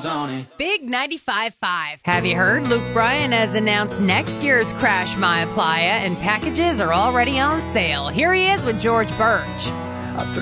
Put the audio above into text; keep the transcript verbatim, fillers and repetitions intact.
on it. Big ninety-five point five. Have you heard? Luke Bryan has announced next year's Crash My Playa, and packages are already on sale. Here he is with George Birch.